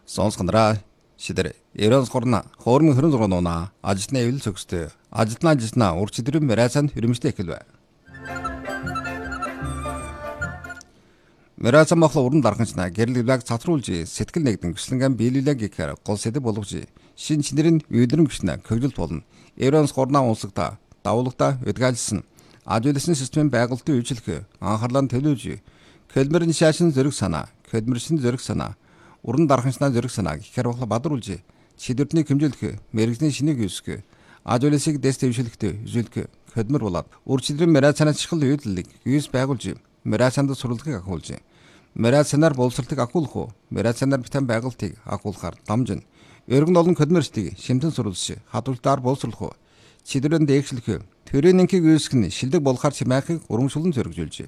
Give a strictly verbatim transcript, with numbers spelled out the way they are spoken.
Сонсгондра шидэр Иранс хорна хоорны хөрөн зургоноо ажитна эвэл цогстой ажитна ажитна урчидрын мэрайсан хөрөмжтэй эхэлвэ. Мэрайсан мохло уран дарханчна гэрлэлэг цатруулж сэтгэл нэгдэн гүслэнгэн биелүүлэг гэхээр гол сэдв болгож шин чинэрийн үйлрэн гүшнэ көгжөлт болно. Иранс хорна унсагта давуулагта эдгэлсэн ажуулсан системийн байгуулалтын үйлчлэх анхаарлаа төлөвлөж көлмөрн шашин зэрэг санаа көлмөршин зэрэг санаа уран дарханчнаа зэрэг санаа гэхээр бахла бадруулж шийдвэртний хэмжүүлэх мэрэгжлийн шинийг үүсгэх ажуулсыг дэс төвшөлтөд үзүүлэх хөдмөр болоод үрчлэрийн мэрайцанаас чухал үйлдэлийг юус байгуулж мэрайцанд сурвалжийг агуулж мэрайцанаар боловсролтыг агуулах уу мэрайцанаар битэн байгуултыг агуулахаар дамжин өргөн олон хөдмөрчдийг шимтэн сурвалж хадвалтаар боловсруулах уу шийдвэрэн дээгшлэх төрөнинхийг үүсгэх нь шилдэг болохаар чимээхийг урамшуулан зөргижүүлж